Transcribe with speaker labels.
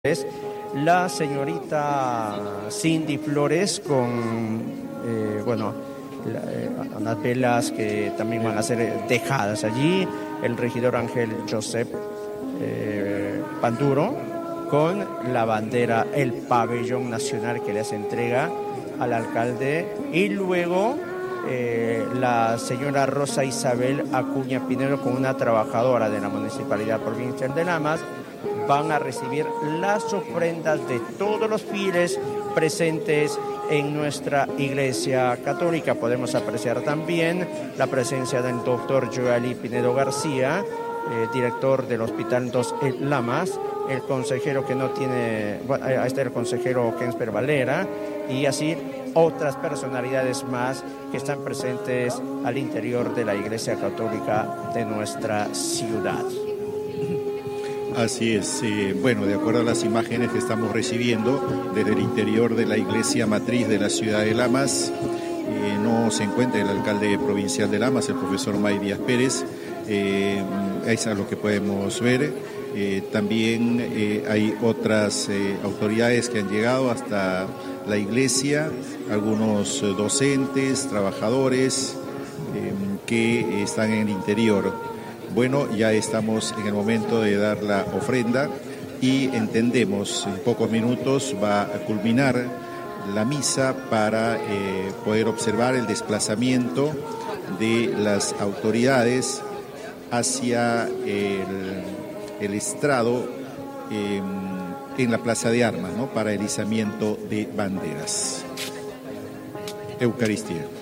Speaker 1: es la señorita Cindy Flores con, unas velas que también van a ser dejadas allí, el regidor Ángel Joseph Panduro, con la bandera, el pabellón nacional que les entrega al alcalde, y luego la señora Rosa Isabel Acuña Pinero, con una trabajadora de la Municipalidad Provincial de Lamas, van a recibir las ofrendas de todos los fieles presentes en nuestra Iglesia Católica. Podemos apreciar también la presencia del doctor Joali Pinedo García, director del Hospital 2 Lamas, el consejero que no tiene, el consejero Kensper Valera, y así otras personalidades más que están presentes al interior de la Iglesia Católica de nuestra ciudad.
Speaker 2: Así es, de acuerdo a las imágenes que estamos recibiendo desde el interior de la iglesia matriz de la ciudad de Lamas, no se encuentra el alcalde provincial de Lamas, el profesor May Díaz Pérez, eso es lo que podemos ver. También hay otras autoridades que han llegado hasta la iglesia, algunos docentes, trabajadores que están en el interior. Bueno, ya estamos en el momento de dar la ofrenda y entendemos en pocos minutos va a culminar la misa para poder observar el desplazamiento de las autoridades hacia el estrado en la Plaza de Armas, ¿no? Para el izamiento de banderas. Eucaristía.